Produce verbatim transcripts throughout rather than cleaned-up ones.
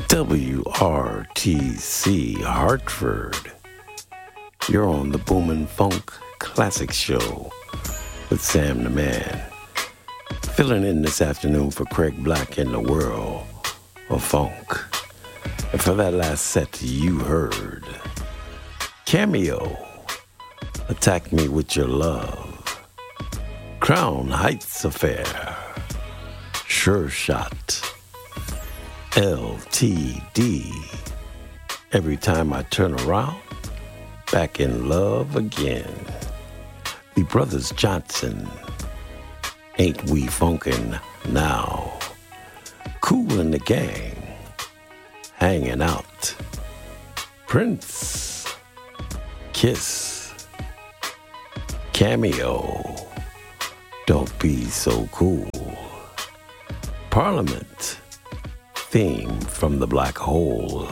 W R T C Hartford. You're on the Boomin' Funk Classic Show with Sam the Man. Filling in this afternoon for Craig Black in the world of funk. And for that last set, you heard Cameo, Attack Me With Your Love, Crown Heights Affair, Sure Shot, L T D, Every Time I Turn Around, Back in Love Again, The Brothers Johnson, Ain't We Funkin' Now, Kool and the Gang, Hanging Out, Prince, Kiss, Cameo, Don't Be So Cool, Parliament, Theme from the Black Hole.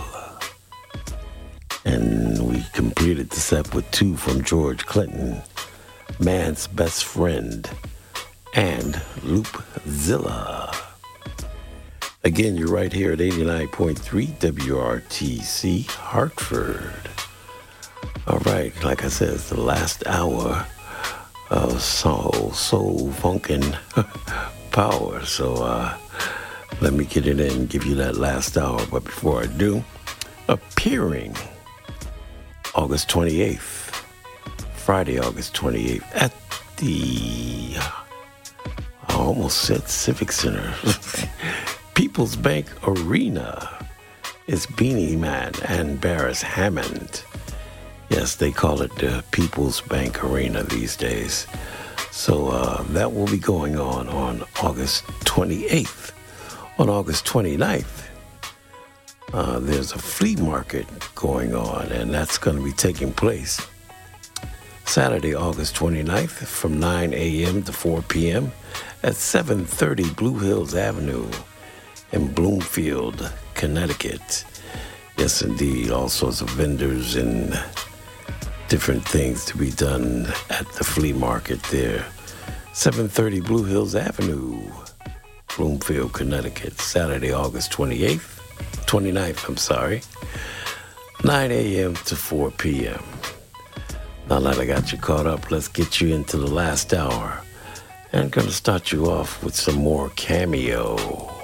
And we completed the set with two from George Clinton, Man's Best Friend, and Loopzilla. Again, you're right here at eighty-nine point three W R T C Hartford. All right, like I said, it's the last hour of soul, soul funkin' power. So, uh, let me get it in and give you that last hour. But before I do, appearing August twenty-eighth, Friday, August twenty-eighth, at the, I almost said Civic Center, People's Bank Arena, is Beanie Man and Barris Hammond. Yes, they call it the People's Bank Arena these days. So uh, that will be going on on August twenty-eighth. On August twenty-ninth, uh, there's a flea market going on, and that's going to be taking place Saturday, August twenty-ninth, from nine a.m. to four p.m. at seven thirty Blue Hills Avenue in Bloomfield, Connecticut. Yes, indeed, all sorts of vendors and different things to be done at the flea market there. seven thirty Blue Hills Avenue, Bloomfield, Connecticut, Saturday, August twenty-eighth, twenty-ninth, I'm sorry, nine a.m. to four p.m. Now that I got you caught up, let's get you into the last hour. And I'm going to start you off with some more Cameo.